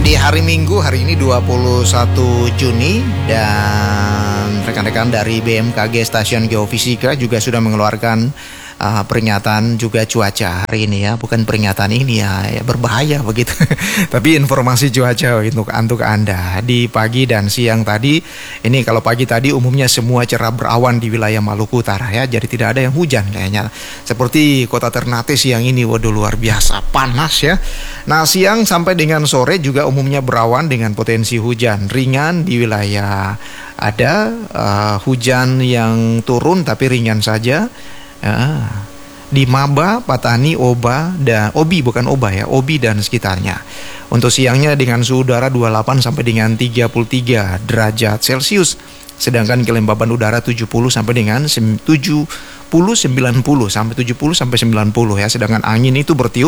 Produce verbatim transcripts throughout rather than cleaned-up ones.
Di hari Minggu, hari ini dua puluh satu Juni, dan rekan-rekan dari B M K G Stasiun Geofisika juga sudah mengeluarkan uh, peringatan juga cuaca hari ini ya. Bukan peringatan ini ya, ya berbahaya begitu. Tapi informasi cuaca untuk untuk Anda di pagi dan siang tadi. Ini kalau pagi tadi umumnya semua cerah berawan di wilayah Maluku Utara ya. Jadi tidak ada yang hujan kayaknya. Seperti kota Ternate siang ini, waduh luar biasa panas ya. Nah, siang sampai dengan sore juga umumnya berawan dengan potensi hujan ringan di wilayah. Ada uh, hujan yang turun tapi ringan saja uh, di Maba, Patani, Oba, dan Obi bukan Oba ya, Obi dan sekitarnya. Untuk siangnya dengan suhu udara dua puluh delapan sampai dengan tiga puluh tiga derajat Celcius. Sedangkan kelembaban udara tujuh puluh sampai dengan tujuh puluh sembilan puluh sampai tujuh puluh sampai sembilan puluh ya. Sedangkan angin itu bertiup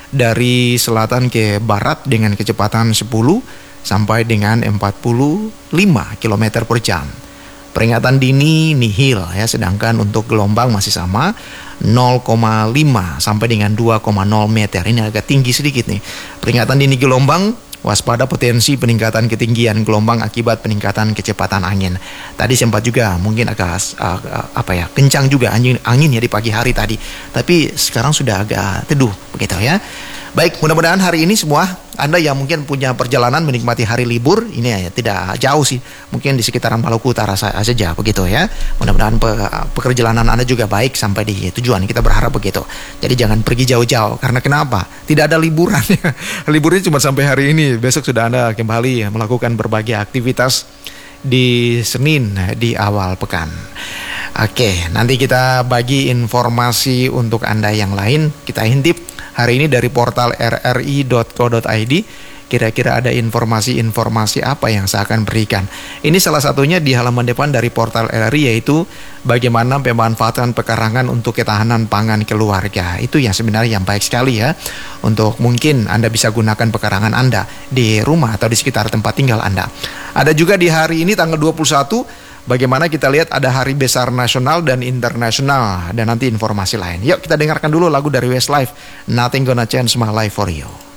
dari selatan ke barat dengan kecepatan sepuluh sampai dengan empat puluh lima kilometer per jam. Peringatan dini nihil ya, sedangkan untuk gelombang masih sama nol koma lima sampai dengan dua koma nol meter. Ini agak tinggi sedikit nih. Peringatan dini gelombang, waspada potensi peningkatan ketinggian gelombang akibat peningkatan kecepatan angin. Tadi sempat juga mungkin agak uh, uh, apa ya, kencang juga angin angin ya di pagi hari tadi. Tapi sekarang sudah agak teduh begitu ya. Baik, mudah-mudahan hari ini semua Anda yang mungkin punya perjalanan menikmati hari libur ini ya, tidak jauh sih, mungkin di sekitaran Maluku Utara saja begitu ya. Mudah-mudahan pe pekerjalanan Anda juga baik sampai di tujuan. Kita berharap begitu. Jadi jangan pergi jauh-jauh, karena kenapa? Tidak ada liburan ya. Liburnya cuma sampai hari ini. Besok sudah Anda kembali melakukan berbagai aktivitas di Senin di awal pekan. Oke, nanti kita bagi informasi untuk Anda yang lain. Kita intip hari ini dari portal r r i dot co dot i d. Kira-kira ada informasi-informasi apa yang saya akan berikan. Ini salah satunya di halaman depan dari portal R R I, yaitu bagaimana pemanfaatan pekarangan untuk ketahanan pangan keluarga. Itu yang sebenarnya yang baik sekali ya. Untuk mungkin Anda bisa gunakan pekarangan Anda di rumah atau di sekitar tempat tinggal Anda. Ada juga di hari ini tanggal dua puluh satu, bagaimana kita lihat ada hari besar nasional dan internasional, dan nanti informasi lain. Yuk kita dengarkan dulu lagu dari Westlife, Nothing Gonna Change My Life For You.